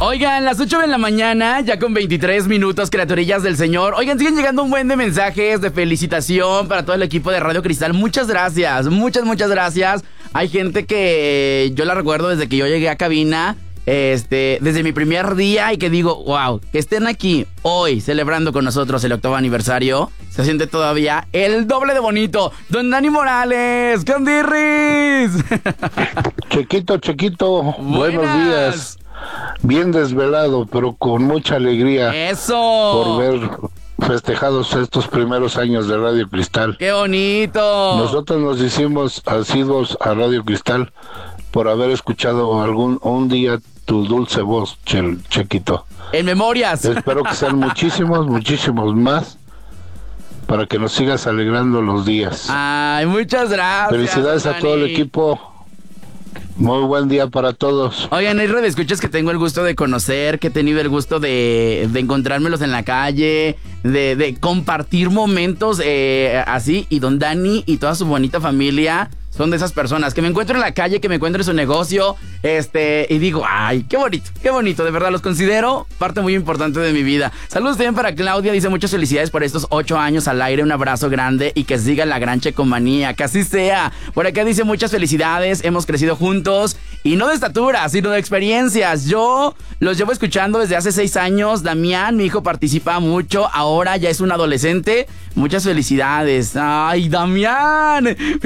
Oigan, las 8 de la mañana, ya con 23 minutos, criaturillas del Señor. Oigan, siguen llegando un buen de mensajes de felicitación para todo el equipo de Radio Cristal. Muchas gracias, muchas gracias. Hay gente que yo la recuerdo desde que yo llegué a cabina, desde mi primer día, y que digo, wow, que estén aquí hoy celebrando con nosotros el 8º aniversario. Se siente todavía el doble de bonito. Don Dani Morales, ¡Candirris! Chiquito, buenos días. Bien desvelado, pero con mucha alegría. ¡Eso! Por ver festejados estos primeros años de Radio Cristal. ¡Qué bonito! Nosotros nos hicimos asiduos a Radio Cristal por haber escuchado un día tu dulce voz, Chiquito. En memorias. Espero que sean muchísimos más, para que nos sigas alegrando los días. Ay, muchas gracias. Felicidades a todo el equipo. Muy buen día para todos. Oigan, hay radioescuchas que tengo el gusto de conocer, que he tenido el gusto de encontrármelos en la calle, de compartir momentos así. Y don Dani y toda su bonita familia son de esas personas que me encuentro en la calle, que me encuentro en su negocio, y digo, ay, qué bonito, de verdad, los considero parte muy importante de mi vida. Saludos también para Claudia, dice muchas felicidades por estos 8 años al aire, un abrazo grande y que siga la gran checomanía, que así sea. Por acá dice muchas felicidades, hemos crecido juntos, y no de estatura, sino de experiencias. Yo los llevo escuchando desde hace 6 años, Damián, mi hijo, participa mucho, ahora ya es un adolescente. Muchas felicidades. Ay, Damián.